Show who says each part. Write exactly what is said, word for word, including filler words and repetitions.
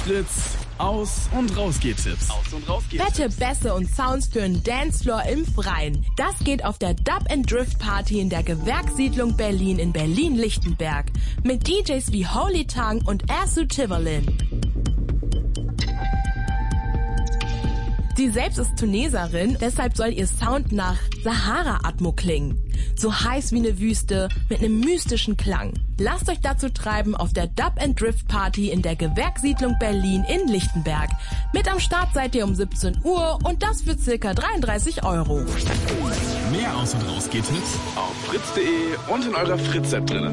Speaker 1: Fritz, Aus- und Rausgeht-Tipps. Aus- und Rausgeht-Tipps.
Speaker 2: Fette Bässe und Sounds für einen Dancefloor im Freien. Das geht auf der Dub and Drift Party in der Gewerkssiedlung Berlin in Berlin-Lichtenberg. Mit D Js wie Holy Tongue und Ersu Tiverlin. Sie selbst ist Tuneserin, deshalb soll ihr Sound nach Sahara-Atmo klingen. So heiß wie eine Wüste, mit einem mystischen Klang. Lasst euch dazu treiben auf der Dub and Drift Party in der Gewerkssiedlung Berlin in Lichtenberg. Mit am Start seid ihr um siebzehn Uhr und das für circa dreiunddreißig Euro.
Speaker 1: Mehr Aus- und Rausgeht-Tipps auf fritz punkt de und in eurer Fritz-App drin.